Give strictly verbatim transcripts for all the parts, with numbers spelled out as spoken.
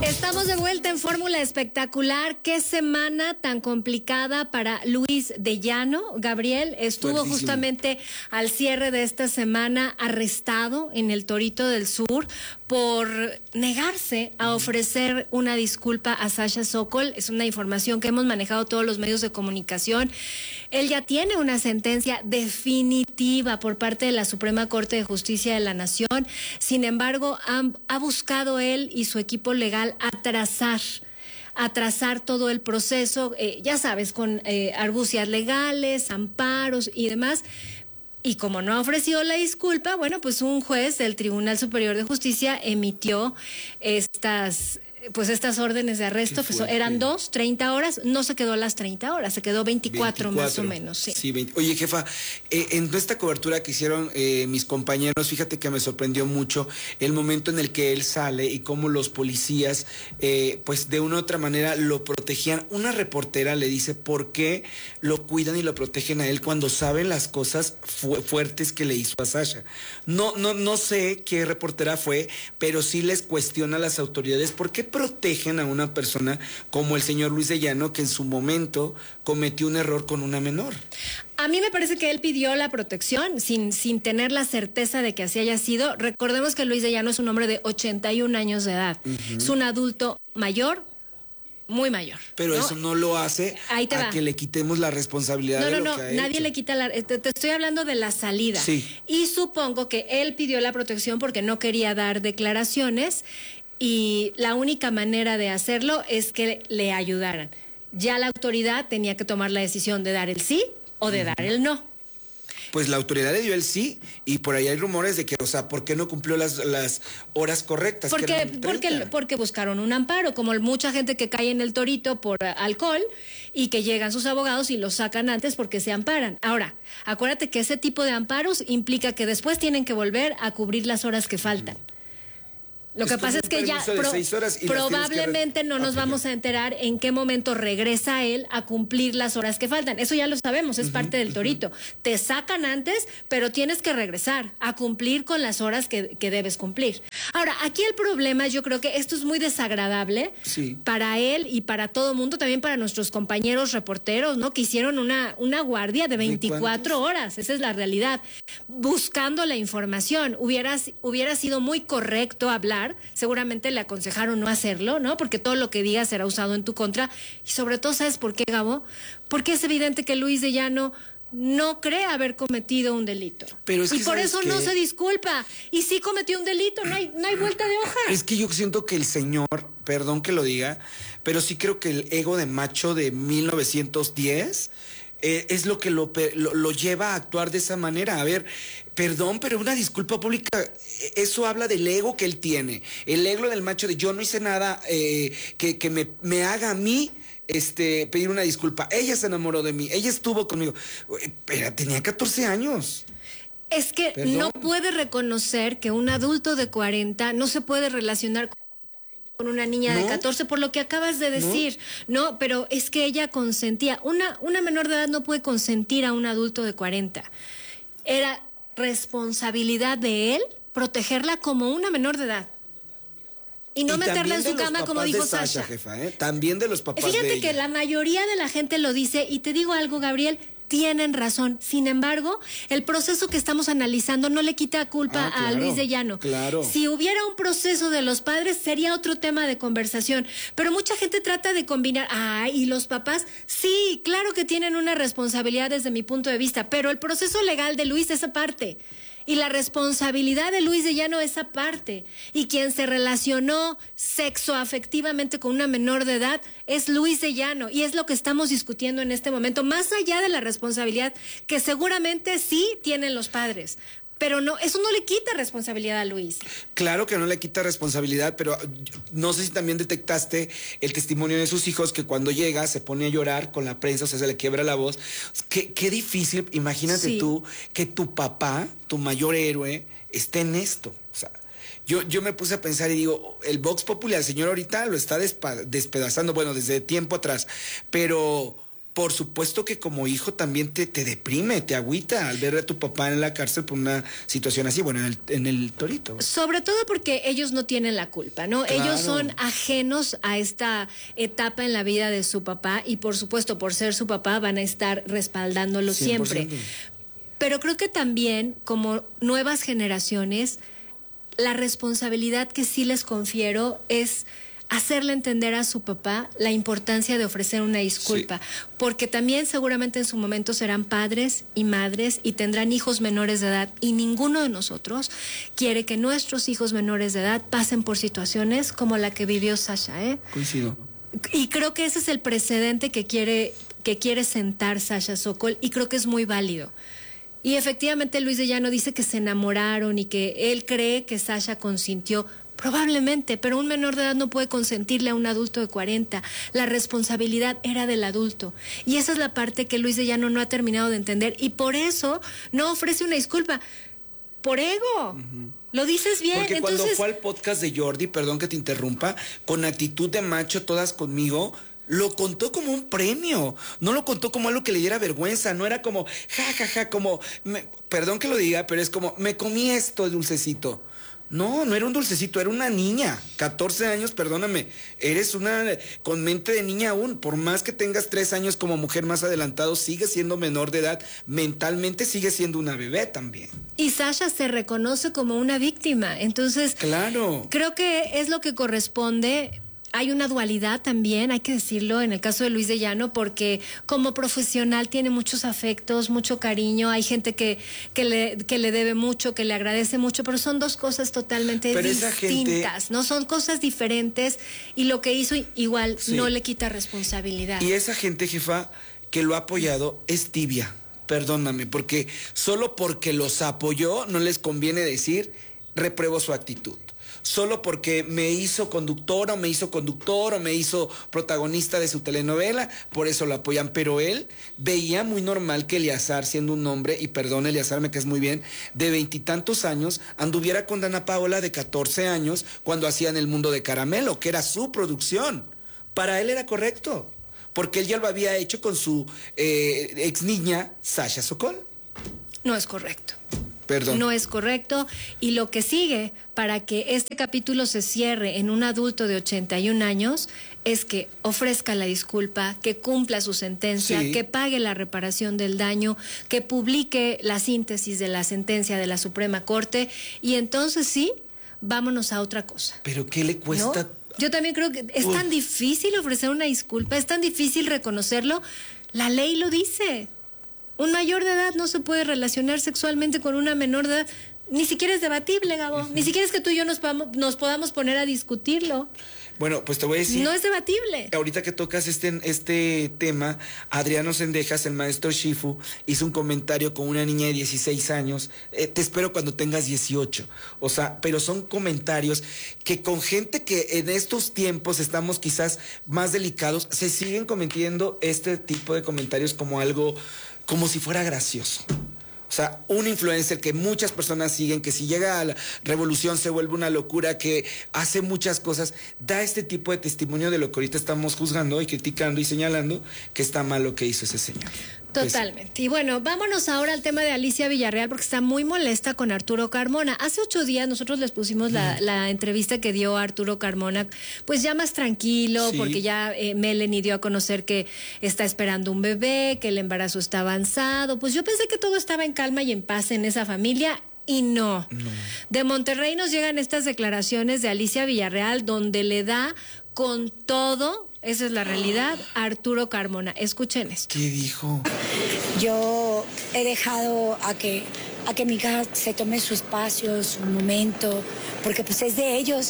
Estamos de vuelta en Fórmula Espectacular. Qué semana tan complicada para Luis de Llano. Gabriel estuvo Fuertísimo. justamente al cierre de esta semana arrestado en el Torito del Sur por negarse a ofrecer una disculpa a Sasha Sokol. Es una información que hemos manejado todos los medios de comunicación. Él ya tiene una sentencia definitiva por parte de la Suprema Corte de Justicia de la Nación. Sin embargo, ha, ha buscado él y su equipo legal atrasar, atrasar todo el proceso, eh, ya sabes, con eh, argucias legales, amparos y demás. Y como no ha ofrecido la disculpa, bueno, pues un juez del Tribunal Superior de Justicia emitió estas, pues estas órdenes de arresto, que son, eran dos, treinta horas, no se quedó las treinta horas, se quedó veinticuatro, veinticuatro más o menos. Sí, sí veinte. Oye, jefa, eh, en esta cobertura que hicieron eh, mis compañeros, fíjate que me sorprendió mucho el momento en el que él sale y cómo los policías, eh, pues de una u otra manera lo protegían. Una reportera le dice por qué lo cuidan y lo protegen a él cuando saben las cosas fu fuertes que le hizo a Sasha. No, no, no sé qué reportera fue, pero sí les cuestiona a las autoridades por qué protegen a una persona como el señor Luis de Llano, que en su momento cometió un error con una menor. A mí me parece que él pidió la protección sin, sin tener la certeza de que así haya sido. Recordemos que Luis de Llano es un hombre de ochenta y un años de edad. Uh-huh. Es un adulto mayor, muy mayor. Pero ¿no? eso no lo hace Ahí te a va. que le quitemos la responsabilidad no, de no, lo no, que ha nadie hecho. le quita la... Te, te estoy hablando de la salida. Sí. Y supongo que él pidió la protección porque no quería dar declaraciones y la única manera de hacerlo es que le ayudaran. Ya la autoridad tenía que tomar la decisión de dar el sí o de uh-huh. dar el no. Pues la autoridad le dio el sí y por ahí hay rumores de que, o sea, ¿por qué no cumplió las, las horas correctas? Porque, porque, porque buscaron un amparo, como mucha gente que cae en el Torito por alcohol y que llegan sus abogados y los sacan antes porque se amparan. Ahora, acuérdate que ese tipo de amparos implica que después tienen que volver a cubrir las horas que faltan. Lo es que pasa es que ya pro, probablemente no nos aplicar. vamos a enterar en qué momento regresa él a cumplir las horas que faltan. Eso ya lo sabemos, es uh-huh, parte del Torito. Uh-huh. Te sacan antes, pero tienes que regresar a cumplir con las horas que, que debes cumplir. Ahora, aquí el problema, yo creo que esto es muy desagradable sí. para él y para todo el mundo, también para nuestros compañeros reporteros, ¿no? Que hicieron una, una guardia de veinticuatro horas, esa es la realidad, buscando la información. Hubiera, hubiera sido muy correcto hablar. Seguramente le aconsejaron no hacerlo, ¿no? Porque todo lo que digas será usado en tu contra. Y sobre todo, ¿sabes por qué, Gabo? Porque es evidente que Luis de Llano no cree haber cometido un delito. Pero es que y por eso que... no se disculpa. Y sí cometió un delito, no hay, no hay vuelta de hoja. Es que yo siento que el señor, perdón que lo diga, pero sí creo que el ego de macho de mil novecientos diez... Eh, es lo que lo, lo, lo lleva a actuar de esa manera. A ver, perdón, pero una disculpa pública, eso habla del ego que él tiene. El ego del macho de yo no hice nada eh, que, que me, me haga a mí este, pedir una disculpa. Ella se enamoró de mí, ella estuvo conmigo. Pero tenía catorce años. Es que ¿Perdón? no puede reconocer que un adulto de cuarenta no se puede relacionar con... con una niña ¿No? de catorce, por lo que acabas de decir, ¿no? no, pero es que ella consentía, una, una menor de edad no puede consentir a un adulto de cuarenta, era responsabilidad de él protegerla como una menor de edad. Y no y meterla en su cama como dijo Sasha. Sasha jefa, ¿eh? También de los papás Fíjate de ella. que la mayoría de la gente lo dice, y te digo algo, Gabriel, tienen razón. Sin embargo, el proceso que estamos analizando no le quita culpa ah, claro, a Luis de Llano. Claro. Si hubiera un proceso de los padres, sería otro tema de conversación. Pero mucha gente trata de combinar. Ah, ¿y los papás? Sí, claro que tienen una responsabilidad desde mi punto de vista, pero el proceso legal de Luis es aparte. Y la responsabilidad de Luis de Llano es aparte. Y quien se relacionó sexoafectivamente con una menor de edad es Luis de Llano. Y es lo que estamos discutiendo en este momento, más allá de la responsabilidad que seguramente sí tienen los padres. Pero no, eso no le quita responsabilidad a Luis. Claro que no le quita responsabilidad, pero no sé si también detectaste el testimonio de sus hijos, que cuando llega se pone a llorar con la prensa, o sea, se le quiebra la voz. Qué, qué difícil, imagínate sí. tú, que tu papá, tu mayor héroe, esté en esto. O sea, yo, yo me puse a pensar y digo, el Vox Populi al señor ahorita lo está despa- despedazando, bueno, desde tiempo atrás, pero... por supuesto que como hijo también te, te deprime, te agüita al ver a tu papá en la cárcel por una situación así, bueno, en el, en el Torito. Sobre todo porque ellos no tienen la culpa, ¿no? Claro. Ellos son ajenos a esta etapa en la vida de su papá y por supuesto por ser su papá van a estar respaldándolo cien por ciento. siempre. Pero creo que también como nuevas generaciones, la responsabilidad que sí les confiero es hacerle entender a su papá la importancia de ofrecer una disculpa, sí. porque también seguramente en su momento serán padres y madres y tendrán hijos menores de edad y ninguno de nosotros quiere que nuestros hijos menores de edad pasen por situaciones como la que vivió Sasha, ¿eh? Coincido. Y creo que ese es el precedente que quiere, que quiere sentar Sasha Sokol y creo que es muy válido. Y efectivamente Luis de Llano dice que se enamoraron y que él cree que Sasha consintió. Probablemente, pero un menor de edad no puede consentirle a un adulto de cuarenta. La responsabilidad era del adulto. Y esa es la parte que Luis de Llano no ha terminado de entender. Y por eso no ofrece una disculpa. Por ego. Uh-huh. Lo dices bien. Porque entonces... cuando fue al podcast de Jordi, perdón que te interrumpa, con actitud de macho, todas conmigo... Lo contó como un premio, no lo contó como algo que le diera vergüenza, no era como, ja, ja, ja, como, me, perdón que lo diga, pero es como, me comí esto, dulcecito. No, no era un dulcecito, era una niña, catorce años, perdóname, eres una, con mente de niña aún, por más que tengas tres años como mujer más adelantado, sigues siendo menor de edad, mentalmente sigues siendo una bebé también. Y Sasha se reconoce como una víctima, entonces, claro, creo que es lo que corresponde. Hay una dualidad también, hay que decirlo, en el caso de Luis de Llano, porque como profesional tiene muchos afectos, mucho cariño, hay gente que, que, le, que le debe mucho, que le agradece mucho, pero son dos cosas totalmente pero distintas, gente... ¿no? Son cosas diferentes y lo que hizo igual sí. no le quita responsabilidad. Y esa gente, jefa, que lo ha apoyado es tibia, perdóname, porque solo porque los apoyó no les conviene decir repruebo su actitud. Solo porque me hizo conductora o me hizo conductor o me hizo protagonista de su telenovela, por eso lo apoyan. Pero él veía muy normal que Eleazar, siendo un hombre, y perdón, Eleazar, me caes muy bien, de veintitantos años, anduviera con Dana Paola de catorce años cuando hacían El Mundo de Caramelo, que era su producción. Para él era correcto, porque él ya lo había hecho con su eh, ex niña, Sasha Sokol. No es correcto. Perdón. No es correcto. Y lo que sigue para que este capítulo se cierre en un adulto de ochenta y un años es que ofrezca la disculpa, que cumpla su sentencia, sí. que pague la reparación del daño, que publique la síntesis de la sentencia de la Suprema Corte y entonces sí, vámonos a otra cosa. ¿Pero qué le cuesta? ¿No? Yo también creo que es Uf. tan difícil ofrecer una disculpa, es tan difícil reconocerlo. La ley lo dice. Un mayor de edad no se puede relacionar sexualmente con una menor de edad. Ni siquiera es debatible, Gabo. Uh-huh. Ni siquiera es que tú y yo nos podamos, nos podamos poner a discutirlo. Bueno, pues te voy a decir... No es debatible. Ahorita que tocas este, este tema, Adriano Sendejas, el maestro Shifu, hizo un comentario con una niña de dieciséis años. Eh, te espero cuando tengas dieciocho. O sea, pero son comentarios que con gente que en estos tiempos estamos quizás más delicados, se siguen cometiendo este tipo de comentarios como algo... como si fuera gracioso. O sea, un influencer que muchas personas siguen, que si llega a la revolución se vuelve una locura, que hace muchas cosas, da este tipo de testimonio de lo que ahorita estamos juzgando y criticando y señalando que está mal lo que hizo ese señor. Totalmente. Pues, y bueno, vámonos ahora al tema de Alicia Villarreal, porque está muy molesta con Arturo Carmona. Hace ocho días nosotros les pusimos la, la entrevista que dio Arturo Carmona, pues ya más tranquilo, sí. porque ya eh, Melanie dio a conocer que está esperando un bebé, que el embarazo está avanzado. Pues yo pensé que todo estaba en calma y en paz en esa familia. Y no. no. De Monterrey nos llegan estas declaraciones de Alicia Villarreal, donde le da con todo... Esa es la realidad, Arturo Carmona. Escuchen esto. ¿Qué dijo? Yo he dejado a que, a que mi hija se tome su espacio, su momento, porque pues es de ellos.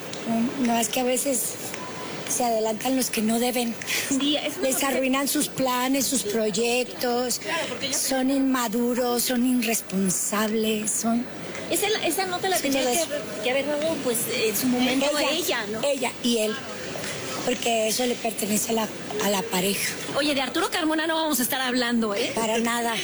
No es que a veces se adelantan los que no deben. Sí, les arruinan sus planes, sus proyectos. Son inmaduros, son irresponsables, son... Esa, esa nota la tenía que, que haber dado pues en su momento ella, ella, ¿no? Ella y él. Porque eso le pertenece a la, a la pareja. Oye, de Arturo Carmona no vamos a estar hablando, ¿eh? Para nada.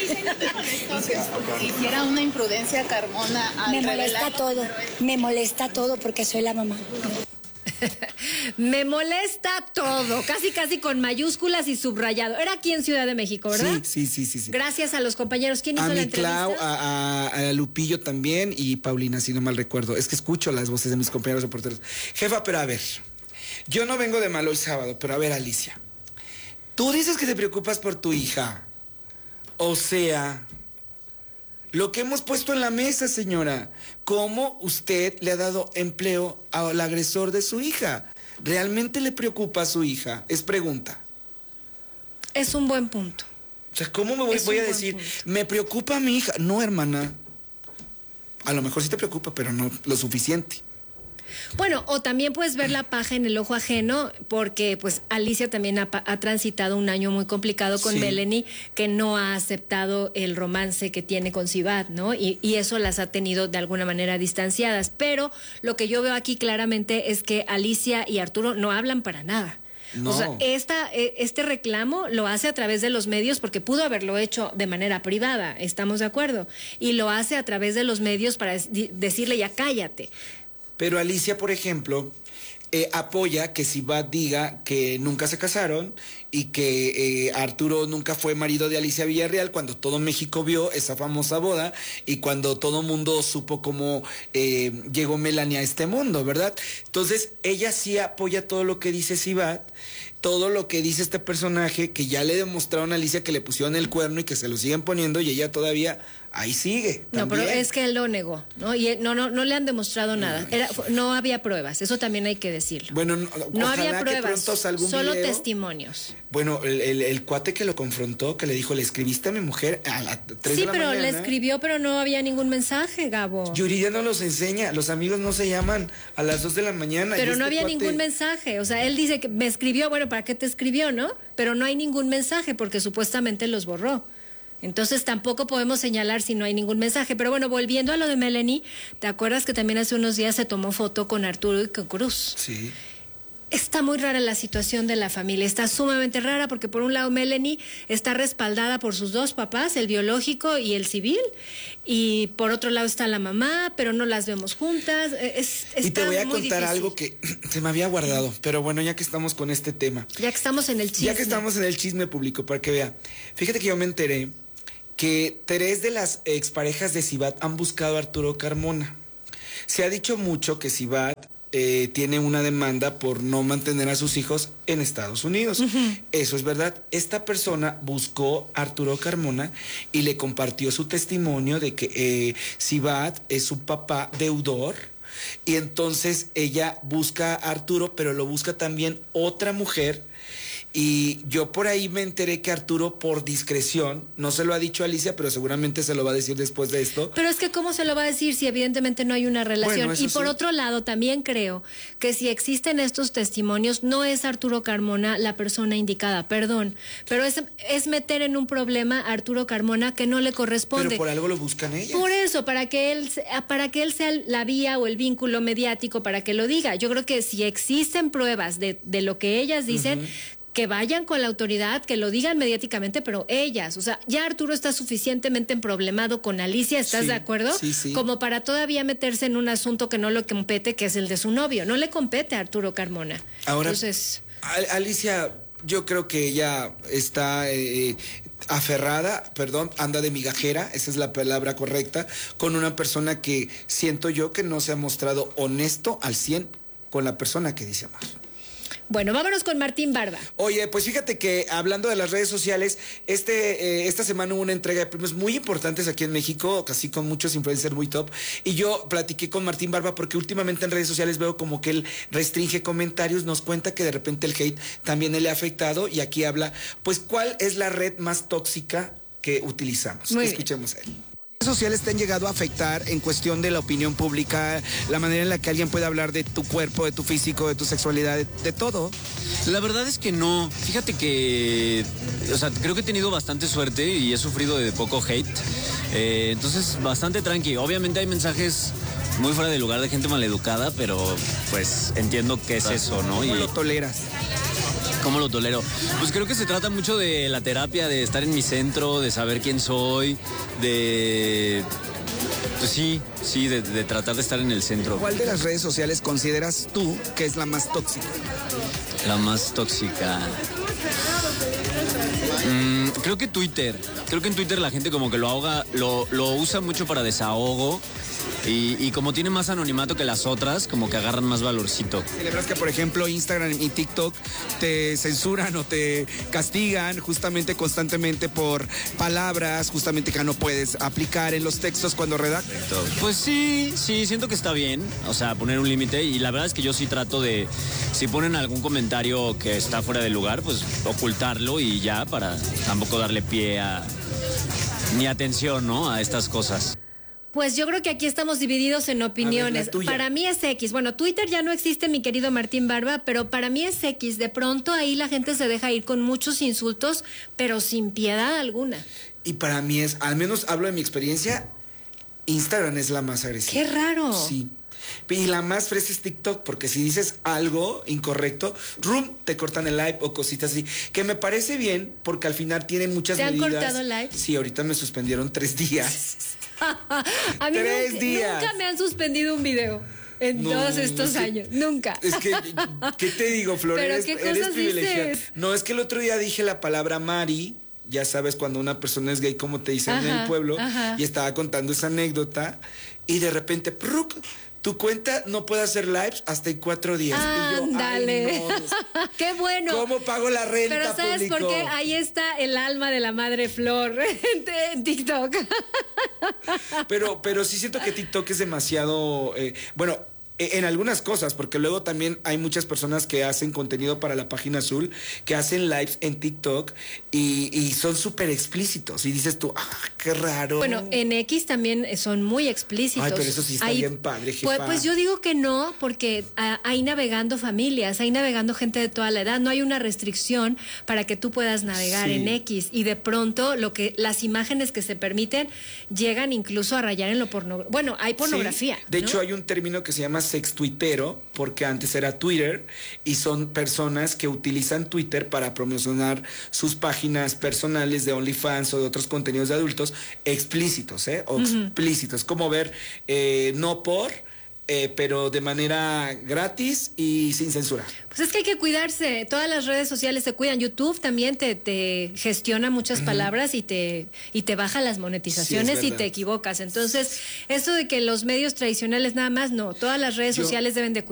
Si hiciera una imprudencia Carmona... Me molesta todo, me molesta todo porque soy la mamá. Me molesta todo, casi casi con mayúsculas y subrayado. Era aquí en Ciudad de México, ¿verdad? Sí, sí, sí, sí. Gracias a los compañeros. ¿Quién hizo a la mi entrevista? Clau, a, a, a Lupillo también y Paulina, si no mal recuerdo. Es que escucho las voces de mis compañeros reporteros. Jefa, pero a ver, yo no vengo de malo el sábado, pero a ver, Alicia, tú dices que te preocupas por tu hija. O sea, lo que hemos puesto en la mesa, señora, ¿cómo usted le ha dado empleo al agresor de su hija? ¿Realmente le preocupa a su hija? Es pregunta. Es un buen punto. O sea, ¿cómo me voy, voy a decir, punto. me preocupa a mi hija? No, hermana. A lo mejor sí te preocupa, pero no lo suficiente. Bueno, o también puedes ver la paja en el ojo ajeno, porque pues Alicia también ha, ha transitado un año muy complicado con sí. Melanie, que no ha aceptado el romance que tiene con Sivat, ¿no? Y, y eso las ha tenido de alguna manera distanciadas. Pero lo que yo veo aquí claramente es que Alicia y Arturo no hablan para nada. No. O sea, esta, este reclamo lo hace a través de los medios porque pudo haberlo hecho de manera privada, estamos de acuerdo, y lo hace a través de los medios para decirle ya cállate. Pero Alicia, por ejemplo, eh, apoya que Sivat diga que nunca se casaron y que eh, Arturo nunca fue marido de Alicia Villarreal, cuando todo México vio esa famosa boda y cuando todo mundo supo cómo eh, llegó Melanie a este mundo, ¿verdad? Entonces, ella sí apoya todo lo que dice Sivat, todo lo que dice este personaje, que ya le demostraron a Alicia que le pusieron el cuerno y que se lo siguen poniendo y ella todavía ahí sigue. No, también. Pero es que él lo negó, ¿no? Y él, no, no, no le han demostrado nada. Era, no había pruebas, eso también hay que decirlo. Bueno, no, no había pruebas, solo video. testimonios. Bueno, el, el, el cuate que lo confrontó, que le dijo, le escribiste a mi mujer a las tres sí, de la pero mañana. le escribió, pero no había ningún mensaje, Gabo. Yuridia no los enseña, los amigos no se llaman a las dos de la mañana. Pero este no había cuate... ningún mensaje, o sea, él dice que me escribió, bueno, ¿para qué te escribió, no? Pero no hay ningún mensaje porque supuestamente los borró. Entonces tampoco podemos señalar si no hay ningún mensaje. Pero bueno, volviendo a lo de Melanie, ¿te acuerdas que también hace unos días se tomó foto con Arturo y con Cruz? Sí. Está muy rara la situación de la familia, está sumamente rara porque por un lado Melanie está respaldada por sus dos papás, el biológico y el civil, y por otro lado está la mamá, pero no las vemos juntas. Es, y te voy a contar difícil. algo que se me había guardado, pero bueno, ya que estamos con este tema. Ya que estamos en el chisme. Ya que estamos en el chisme público, para que vea. Fíjate que yo me enteré que tres de las exparejas de Sivat han buscado a Arturo Carmona. Se ha dicho mucho que Sivat eh, tiene una demanda por no mantener a sus hijos en Estados Unidos. Uh-huh. Eso es verdad. Esta persona buscó a Arturo Carmona y le compartió su testimonio de que eh, Sivat es su papá deudor. Y entonces ella busca a Arturo, pero lo busca también otra mujer. Y yo por ahí me enteré que Arturo, por discreción, no se lo ha dicho a Alicia, pero seguramente se lo va a decir después de esto. Pero es que ¿cómo se lo va a decir si evidentemente no hay una relación? Bueno, y por sí. otro lado, también creo que si existen estos testimonios, no es Arturo Carmona la persona indicada, perdón, pero es, es meter en un problema a Arturo Carmona que no le corresponde. Pero por algo lo buscan ellas. Por eso, para que él, para que él sea la vía o el vínculo mediático para que lo diga. Yo creo que si existen pruebas de, de lo que ellas dicen... Uh-huh. Que vayan con la autoridad, que lo digan mediáticamente, pero ellas, o sea, ya Arturo está suficientemente emproblemado con Alicia, ¿estás sí, de acuerdo? Sí, sí. Como para todavía meterse en un asunto que no le compete, que es el de su novio. No le compete a Arturo Carmona. Ahora, entonces, Alicia, yo creo que ella está eh, aferrada, perdón, anda de migajera, esa es la palabra correcta, con una persona que siento yo que no se ha mostrado honesto al cien con la persona que dice amar. Bueno, vámonos con Martín Barba. Oye, pues fíjate que hablando de las redes sociales, este eh, esta semana hubo una entrega de premios muy importantes aquí en México, casi con muchos influencers muy top, y yo platiqué con Martín Barba porque últimamente en redes sociales veo como que él restringe comentarios, nos cuenta que de repente el hate también le ha afectado, y aquí habla, pues, ¿cuál es la red más tóxica que utilizamos? Muy Escuchemos a él. ¿Redes sociales te han llegado a afectar en cuestión de la opinión pública, la manera en la que alguien puede hablar de tu cuerpo, de tu físico, de tu sexualidad, de, de todo? La verdad es que no. Fíjate que, o sea, creo que he tenido bastante suerte y he sufrido de poco hate. Eh, entonces, bastante tranqui. Obviamente hay mensajes muy fuera de lugar de gente maleducada, pero pues entiendo qué es eso, ¿no? ¿Cómo y lo toleras? ¿Cómo lo tolero? Pues creo que se trata mucho de la terapia, de estar en mi centro, de saber quién soy, de Pues sí, sí, de, de tratar de estar en el centro. ¿Cuál de las redes sociales consideras tú que es la más tóxica? La más tóxica. Mm, creo que Twitter. Creo que en Twitter la gente como que lo ahoga, lo, lo usa mucho para desahogo. Y, y como tiene más anonimato que las otras, como que agarran más valorcito. ¿Celebras que, por ejemplo, Instagram y TikTok te censuran o te castigan justamente constantemente por palabras justamente que no puedes aplicar en los textos cuando redactas? Pues sí, sí, siento que está bien, o sea, poner un límite, y la verdad es que yo sí trato de, si ponen algún comentario que está fuera de lugar, pues ocultarlo y ya, para tampoco darle pie a, ni atención, ¿no?, a estas cosas. Pues yo creo que aquí estamos divididos en opiniones. A ver, para mí es X. Bueno, Twitter ya no existe, mi querido Martín Barba, pero para mí es X. De pronto ahí la gente se deja ir con muchos insultos, pero sin piedad alguna. Y para mí es, al menos hablo de mi experiencia, Instagram es la más agresiva. ¡Qué raro! Sí. Y la más fresa es TikTok, porque si dices algo incorrecto, rum, te cortan el live o cositas así. Que me parece bien, porque al final tiene muchas medidas. ¿Te han medidas. cortado live? Sí, ahorita me suspendieron tres días. A mí Tres nunca, días. nunca me han suspendido un video en No, todos estos es que, años. Nunca. Es que, ¿qué te digo, Flor? ¿Pero eres, qué cosas eres privilegiada. dices? No, es que el otro día dije la palabra Mari. Ya sabes, cuando una persona es gay, como te dicen Ajá, en el pueblo. ajá. Y estaba contando esa anécdota. Y de repente, ¡pruc! Tu cuenta no puede hacer lives hasta en cuatro días. Ándale. Y yo, ay, no, ¡Qué bueno! ¿cómo pago la renta, Pero ¿sabes público? por qué? Ahí está el alma de la madre Flor en TikTok. Pero, pero sí siento que TikTok es demasiado... Eh, bueno, en algunas cosas, porque luego también hay muchas personas que hacen contenido para la página azul, que hacen lives en TikTok y, y son súper explícitos. Y dices tú, ah, qué raro. Bueno, en X también son muy explícitos. Ay, pero eso sí está Ahí, bien padre, jefa. Pues, pues yo digo que no, porque ah, hay navegando familias, hay navegando gente de toda la edad. No hay una restricción para que tú puedas navegar Sí. en X. Y de pronto lo que las imágenes que se permiten llegan incluso a rayar en lo pornográfico. Bueno, hay pornografía. Sí. De ¿no? hecho, hay un término que se llama sextuitero, porque antes era Twitter, y son personas que utilizan Twitter para promocionar sus páginas personales de OnlyFans o de otros contenidos de adultos explícitos, ¿eh? O uh-huh. explícitos, como ver eh, no por, eh, pero de manera gratis y sin censura. Pues es que hay que cuidarse, todas las redes sociales se cuidan. YouTube también te, te gestiona muchas uh-huh. palabras y te, y te baja las monetizaciones sí, y te equivocas. Entonces, eso de que los medios tradicionales nada más, no, todas las redes Yo... sociales deben de cuidar.